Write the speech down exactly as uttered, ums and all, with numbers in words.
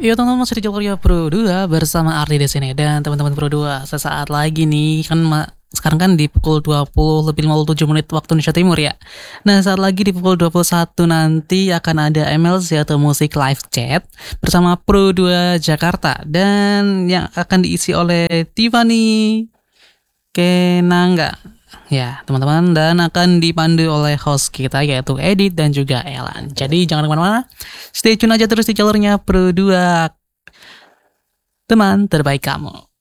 Iya teman-teman, masih di Jalurnya Pro dua bersama Ardi di sini dan teman-teman Pro dua. Sesaat lagi nih kan ma- sekarang kan di pukul dua puluh lebih lima puluh tujuh menit waktu Indonesia Timur ya. Nah, saat lagi di pukul dua puluh satu nanti akan ada M L C atau Musik Live Chat bersama Pro dua Jakarta dan yang akan diisi oleh Tiffany Kenanga. Ya, teman-teman, dan akan dipandu oleh host kita yaitu Edit dan juga Elan. Jadi jangan kemana-mana, stay tune aja terus di jalurnya Pro dua, teman terbaik kamu.